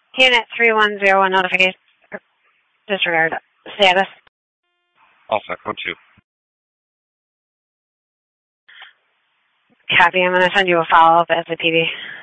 Unit 3101 notification. Disregard status. All set, code 2. Copy. I'm going to send you a follow-up as a PD.